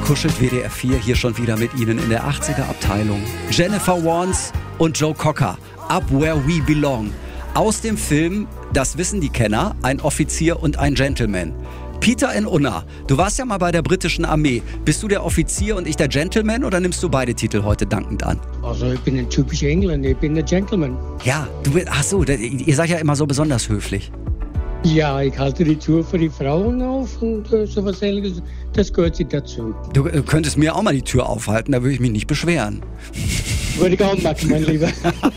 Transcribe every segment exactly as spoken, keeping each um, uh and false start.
kuschelt W D R vier hier schon wieder mit Ihnen in der achtziger-Abteilung. Jennifer Warnes und Joe Cocker, Up Where We Belong. Aus dem Film, das wissen die Kenner, ein Offizier und ein Gentleman. Peter in Unna, du warst ja mal bei der britischen Armee. Bist du der Offizier und ich der Gentleman oder nimmst du beide Titel heute dankend an? Also ich bin ein typischer Engländer, ich bin der Gentleman. Ja, du bist, ach so, ihr seid ja immer so besonders höflich. Ja, ich halte die Tür für die Frauen auf und äh, sowas Ähnliches, das gehört sich dazu. Du äh, könntest mir auch mal die Tür aufhalten, da würde ich mich nicht beschweren. Würde ich auch machen, mein Lieber.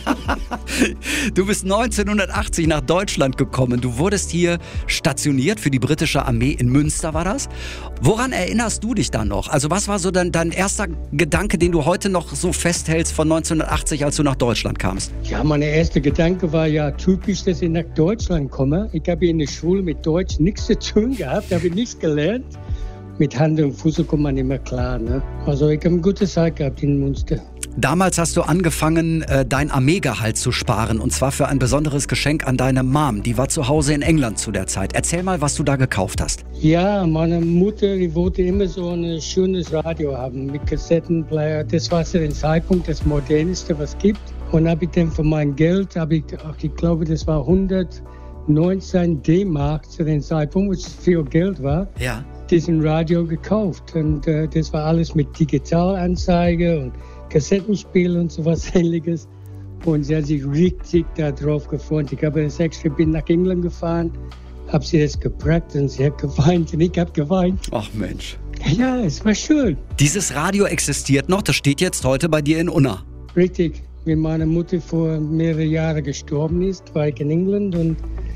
Du bist neunzehnhundertachtzig nach Deutschland gekommen. Du wurdest hier stationiert für die britische Armee in Münster, war das? Woran erinnerst du dich da noch? Also was war so dein, dein erster Gedanke, den du heute noch so festhältst von neunzehnhundertachtzig, als du nach Deutschland kamst? Ja, mein erster Gedanke war ja typisch, dass ich nach Deutschland komme. Ich habe in der Schule mit Deutsch nichts zu tun gehabt, habe nichts gelernt. Mit Hand und Fuß kommt man immer klar. Ne? Also ich habe eine gute Zeit gehabt in Münster. Damals hast du angefangen, dein Armeegehalt zu sparen, und zwar für ein besonderes Geschenk an deine Mom. Die war zu Hause in England zu der Zeit. Erzähl mal, was du da gekauft hast. Ja, meine Mutter, die wollte immer so ein schönes Radio haben mit Kassettenplayer. Das war zu dem Zeitpunkt das Modernste, was es gibt. Und habe ich dann für mein Geld, habe ich, ich glaube, das war hundertneunzehn D-Mark zu dem Zeitpunkt, was viel Geld war. Ja. Diesen Radio gekauft. Und äh, das war alles mit Digitalanzeige und Kassettenspiel und sowas Ähnliches. Und sie hat sich richtig darauf gefreut. Ich habe das extra, bin nach England gefahren, habe sie das geprägt und sie hat geweint und ich habe geweint. Ach Mensch. Ja, es war schön. Dieses Radio existiert noch, das steht jetzt heute bei dir in Unna. Richtig. Wie meine Mutter vor mehreren Jahren gestorben ist, war ich in England und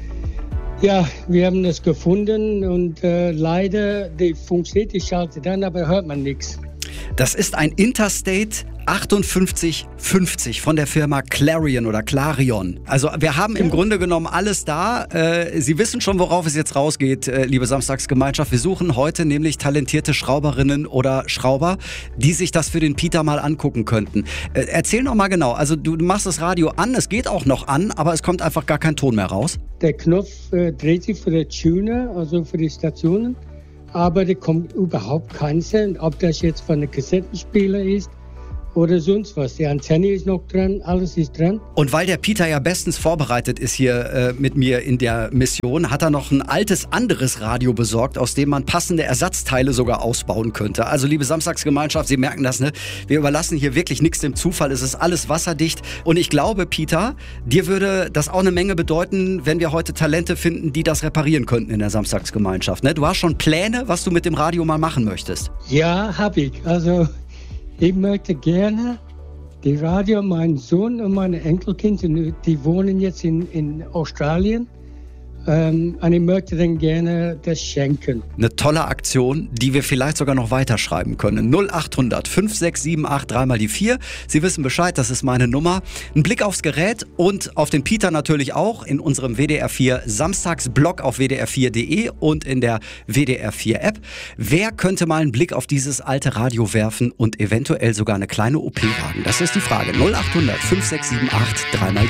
ja, wir haben das gefunden und äh, leider, die funktioniert, die schaltet an, aber hört man nichts. Das ist ein Interstate achtundfünfzig fünfzig von der Firma Clarion oder Clarion. Also wir haben im Grunde genommen alles da. Äh, Sie wissen schon, worauf es jetzt rausgeht, äh, liebe Samstagsgemeinschaft. Wir suchen heute nämlich talentierte Schrauberinnen oder Schrauber, die sich das für den Peter mal angucken könnten. Äh, erzähl noch mal genau. Also du machst das Radio an, es geht auch noch an, aber es kommt einfach gar kein Ton mehr raus. Der Knopf äh, dreht sich für die Tuner, also für die Stationen, aber da kommt überhaupt kein Sound. Ob das jetzt von einem Kassettenspieler ist oder sonst was. Die Antenne ist noch dran, alles ist dran. Und weil der Peter ja bestens vorbereitet ist hier äh, mit mir in der Mission, hat er noch ein altes anderes Radio besorgt, aus dem man passende Ersatzteile sogar ausbauen könnte. Also liebe Samstagsgemeinschaft, Sie merken das, ne? Wir überlassen hier wirklich nichts dem Zufall. Es ist alles wasserdicht. Und ich glaube, Peter, dir würde das auch eine Menge bedeuten, wenn wir heute Talente finden, die das reparieren könnten in der Samstagsgemeinschaft. Ne? Du hast schon Pläne, was du mit dem Radio mal machen möchtest. Ja, habe ich. Also ich möchte gerne die Radio, mein Sohn und meine Enkelkinder, die wohnen jetzt in, in Australien. Ähm, und ich möchte denen gerne das schenken. Eine tolle Aktion, die wir vielleicht sogar noch weiterschreiben können. null achthundert fünf sechs sieben acht drei mal die vier. Sie wissen Bescheid, das ist meine Nummer. Ein Blick aufs Gerät und auf den Peter natürlich auch in unserem W D R vier Samstagsblog auf w d r vier punkt d e und in der W D R vier App. Wer könnte mal einen Blick auf dieses alte Radio werfen und eventuell sogar eine kleine O P wagen? Das ist die Frage. null achthundert fünf sechs sieben acht drei mal